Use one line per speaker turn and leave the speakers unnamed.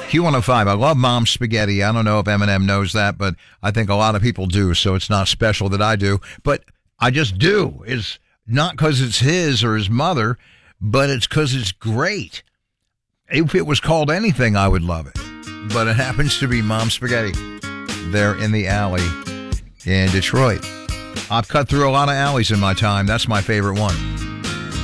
Q105. I love Mom's Spaghetti. I don't know if Eminem knows that, but I think a lot of people do, so it's not special that I do. But I just do. It's not because it's his or his mother, but it's because it's great. If it was called anything, I would love it. But it happens to be Mom's Spaghetti there in the alley in Detroit. I've cut through a lot of alleys in my time. That's my favorite one.